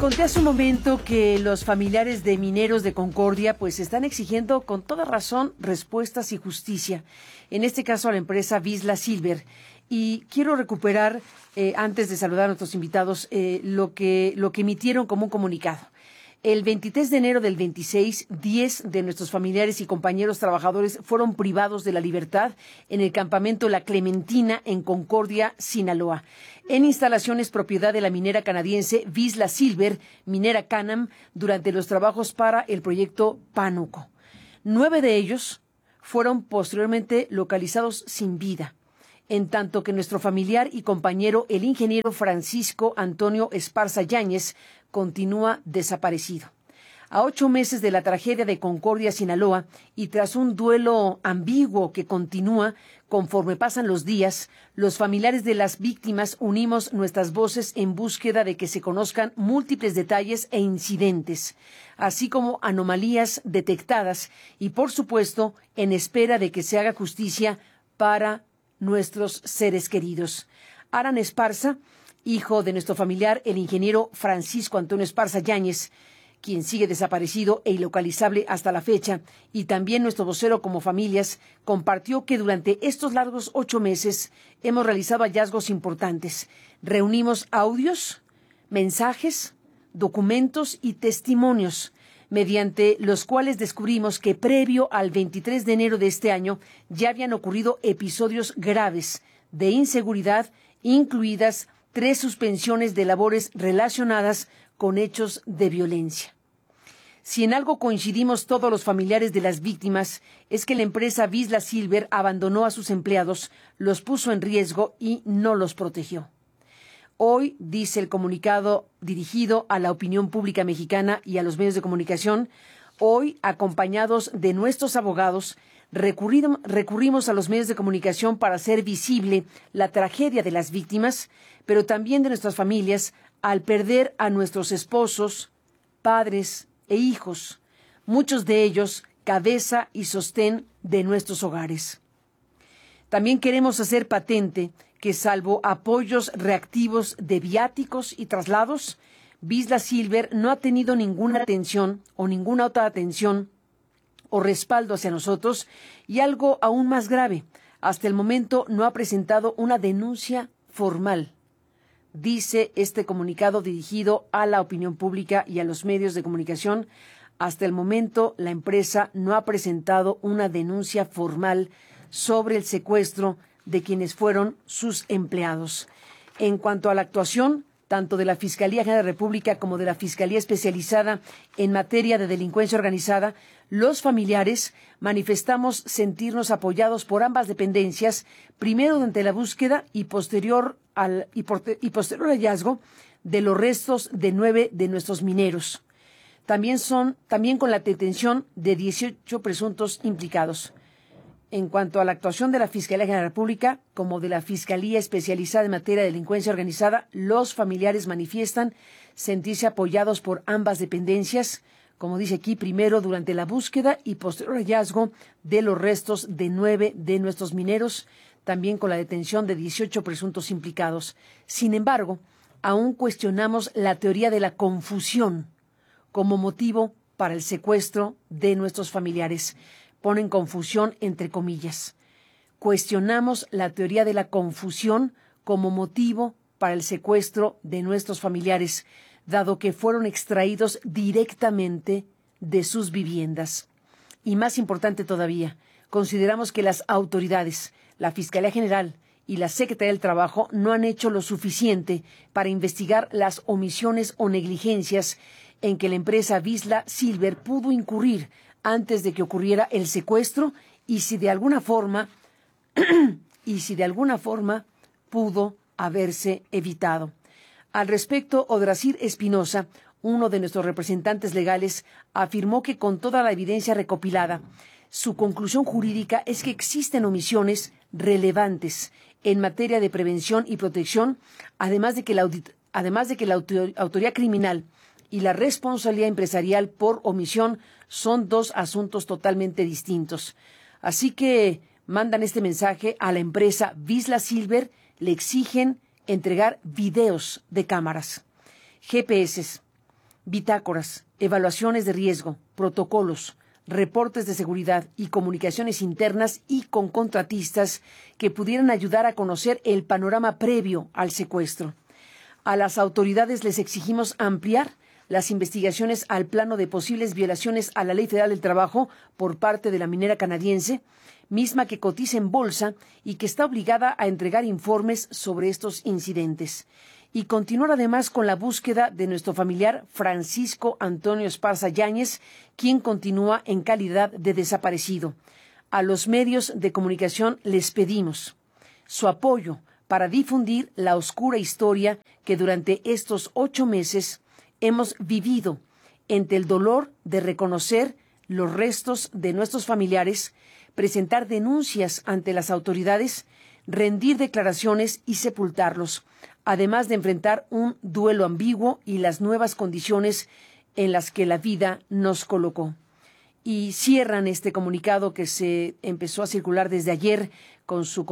Conté hace un momento que los familiares de mineros de Concordia pues están exigiendo con toda razón respuestas y justicia. En este caso a la empresa Vizsla Silver. Y quiero recuperar, antes de saludar a nuestros invitados, lo que emitieron como un comunicado. El 23 de enero del 26, 10 de nuestros familiares y compañeros trabajadores fueron privados de la libertad en el campamento La Clementina en Concordia, Sinaloa, en instalaciones propiedad de la minera canadiense Vizsla Silver, minera Canam, durante los trabajos para el proyecto Pánuco. 9 de ellos fueron posteriormente localizados sin vida, en tanto que nuestro familiar y compañero, el ingeniero Francisco Antonio Esparza Yáñez, continúa desaparecido. A 8 meses de la tragedia de Concordia, Sinaloa, y tras un duelo ambiguo que continúa conforme pasan los días, los familiares de las víctimas unimos nuestras voces en búsqueda de que se conozcan múltiples detalles e incidentes, así como anomalías detectadas y, por supuesto, en espera de que se haga justicia para nuestros seres queridos. Aran Esparza, hijo de nuestro familiar, el ingeniero Francisco Antonio Esparza Yáñez, quien sigue desaparecido e ilocalizable hasta la fecha, y también nuestro vocero como familias, compartió que durante estos largos 8 meses hemos realizado hallazgos importantes. Reunimos audios, mensajes, documentos y testimonios, mediante los cuales descubrimos que previo al 23 de enero de este año ya habían ocurrido episodios graves de inseguridad, incluidas 3 suspensiones de labores relacionadas con hechos de violencia. Si en algo coincidimos todos los familiares de las víctimas, es que la empresa Vizsla Silver abandonó a sus empleados, los puso en riesgo y no los protegió. Hoy, dice el comunicado dirigido a la opinión pública mexicana y a los medios de comunicación, hoy, acompañados de nuestros abogados, recurrimos a los medios de comunicación para hacer visible la tragedia de las víctimas, pero también de nuestras familias, al perder a nuestros esposos, padres e hijos, muchos de ellos cabeza y sostén de nuestros hogares. También queremos hacer patente que, salvo apoyos reactivos de viáticos y traslados, Vizsla Silver no ha tenido ninguna atención o ninguna otra atención o respaldo hacia nosotros, y algo aún más grave, hasta el momento no ha presentado una denuncia formal, dice este comunicado dirigido a la opinión pública y a los medios de comunicación. Hasta el momento la empresa no ha presentado una denuncia formal sobre el secuestro de quienes fueron sus empleados. En cuanto a la actuación tanto de la Fiscalía General de la República como de la Fiscalía Especializada en materia de delincuencia organizada, los familiares manifestamos sentirnos apoyados por ambas dependencias, primero durante la búsqueda y posterior hallazgo de los restos de 9 de nuestros mineros. También con la detención de 18 presuntos implicados. En cuanto a la actuación de la Fiscalía General de la República, como de la Fiscalía Especializada en materia de delincuencia organizada, los familiares manifiestan sentirse apoyados por ambas dependencias, como dice aquí, primero durante la búsqueda y posterior hallazgo de los restos de 9 de nuestros mineros, también con la detención de 18 presuntos implicados. Sin embargo, aún cuestionamos la teoría de la confusión como motivo para el secuestro de nuestros familiares. Ponen confusión entre comillas. Cuestionamos la teoría de la confusión como motivo para el secuestro de nuestros familiares, dado que fueron extraídos directamente de sus viviendas. Y más importante todavía, consideramos que las autoridades, la Fiscalía General y la Secretaría del Trabajo no han hecho lo suficiente para investigar las omisiones o negligencias en que la empresa Vizsla Silver pudo incurrir antes de que ocurriera el secuestro y si de alguna forma pudo haberse evitado. Al respecto, Odrasir Espinosa, uno de nuestros representantes legales, afirmó que con toda la evidencia recopilada, su conclusión jurídica es que existen omisiones relevantes en materia de prevención y protección, además de que la autoridad criminal y la responsabilidad empresarial por omisión son 2 asuntos totalmente distintos. Así que mandan este mensaje a la empresa Vizsla Silver, le exigen entregar videos de cámaras, GPS, bitácoras, evaluaciones de riesgo, protocolos, reportes de seguridad y comunicaciones internas y con contratistas que pudieran ayudar a conocer el panorama previo al secuestro. A las autoridades les exigimos ampliar las investigaciones al plano de posibles violaciones a la Ley Federal del Trabajo por parte de la minera canadiense, misma que cotiza en bolsa y que está obligada a entregar informes sobre estos incidentes. Y continuar además con la búsqueda de nuestro familiar Francisco Antonio Esparza Yáñez, quien continúa en calidad de desaparecido. A los medios de comunicación les pedimos su apoyo para difundir la oscura historia que durante estos 8 meses hemos vivido entre el dolor de reconocer los restos de nuestros familiares, presentar denuncias ante las autoridades, rendir declaraciones y sepultarlos, además de enfrentar un duelo ambiguo y las nuevas condiciones en las que la vida nos colocó. Y cierran este comunicado que se empezó a circular desde ayer con su